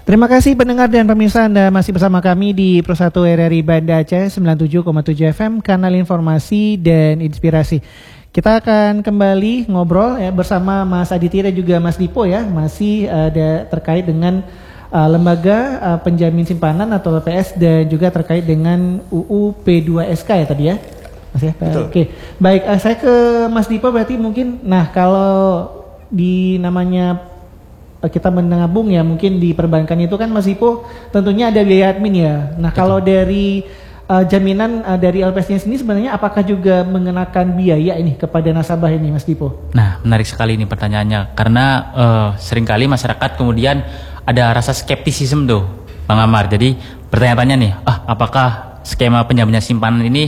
Terima kasih pendengar dan pemirsa, Anda masih bersama kami di Pro 1 RRI Banda Aceh 97,7 FM, kanal informasi dan inspirasi. Kita akan kembali ngobrol ya bersama Mas Aditya dan juga Mas Dipo ya, masih ada terkait dengan lembaga penjamin simpanan atau LPS dan juga terkait dengan UU P2SK ya tadi ya. Mas ya. Oke. Baik, saya ke Mas Dipo berarti mungkin kalau di namanya kita menabung ya mungkin di perbankan itu kan Mas Dipo tentunya ada biaya admin ya. Nah kalau dari jaminan dari LPS-nya sendiri sebenarnya apakah juga mengenakan biaya ini kepada nasabah ini Mas Dipo? Nah menarik sekali ini pertanyaannya karena seringkali masyarakat kemudian ada rasa skeptisisme tuh Bang Amar. Jadi bertanya-tanya nih, apakah skema penjaminan simpanan ini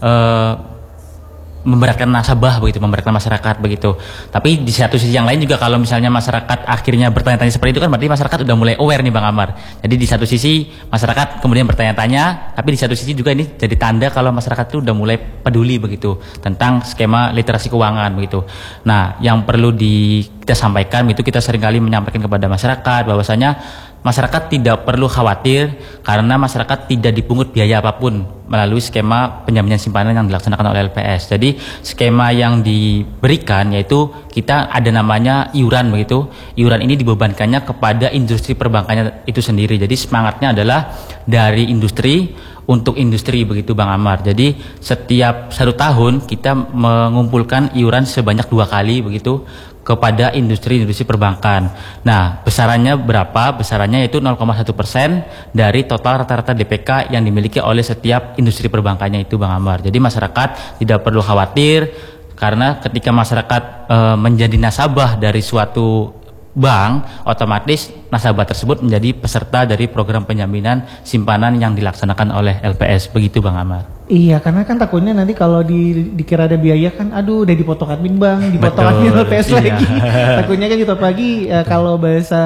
memberatkan nasabah begitu, memberatkan masyarakat begitu. Tapi di satu sisi yang lain juga kalau misalnya masyarakat akhirnya bertanya-tanya seperti itu kan berarti masyarakat udah mulai aware nih Bang Amar. Jadi di satu sisi masyarakat kemudian bertanya-tanya, tapi di satu sisi juga ini jadi tanda kalau masyarakat itu udah mulai peduli begitu tentang skema literasi keuangan begitu. Nah, yang perlu kita sampaikan itu kita seringkali menyampaikan kepada masyarakat bahwasanya masyarakat tidak perlu khawatir karena masyarakat tidak dipungut biaya apapun melalui skema penjaminan simpanan yang dilaksanakan oleh LPS. Jadi skema yang diberikan yaitu kita ada namanya iuran begitu. Iuran ini dibebankannya kepada industri perbankannya itu sendiri. Jadi semangatnya adalah dari industri untuk industri begitu Bang Amar. Jadi setiap 1 tahun kita mengumpulkan iuran sebanyak 2 kali begitu kepada industri-industri perbankan. Nah, besarannya berapa? Besarannya yaitu 0,1% dari total rata-rata DPK yang dimiliki oleh setiap industri perbankannya itu Bang Amar. Jadi masyarakat tidak perlu khawatir karena ketika masyarakat menjadi nasabah dari suatu bank, otomatis nasabah tersebut menjadi peserta dari program penjaminan simpanan yang dilaksanakan oleh LPS. Begitu Bang Amar. Iya, karena kan takutnya nanti kalau dikira ada biaya kan, aduh udah dipotong admin bank, dipotong admin LPS lagi. Takutnya kan gitu pagi kalau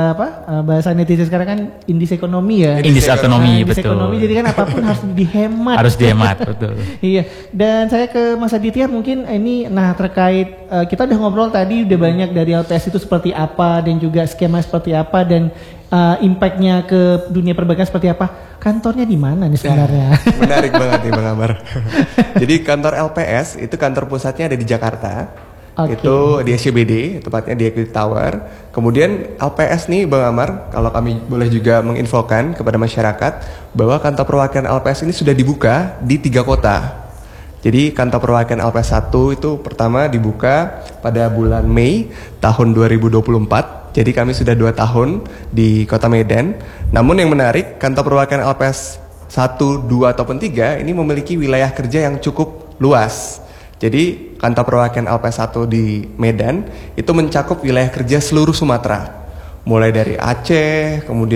bahasa netizen sekarang kan indis ekonomi ya. Indis ekonomi, indis betul. Ekonomi, jadi kan apapun harus dihemat. Harus dihemat, betul. Iya, dan saya ke Mas Aditya mungkin ini, terkait kita udah ngobrol tadi udah banyak dari LPS itu seperti apa dan juga skema seperti apa dan impactnya ke dunia perbankan seperti apa. Kantornya di mana nih sebenarnya? Menarik banget nih Bang Amar. Jadi kantor LPS itu kantor pusatnya ada di Jakarta. Okay. Itu di SCBD, tepatnya di Equity Tower. Kemudian LPS nih Bang Amar, kalau kami boleh juga menginfokan kepada masyarakat bahwa kantor perwakilan LPS ini sudah dibuka di 3 kota. Jadi kantor perwakilan LPS 1 itu pertama dibuka pada bulan Mei tahun 2024. Jadi kami sudah 2 tahun di Kota Medan. Namun yang menarik, kantor perwakilan LPS 1, 2 ataupun 3 ini memiliki wilayah kerja yang cukup luas. Jadi kantor perwakilan LPS 1 di Medan itu mencakup wilayah kerja seluruh Sumatera. Mulai dari Aceh, kemudian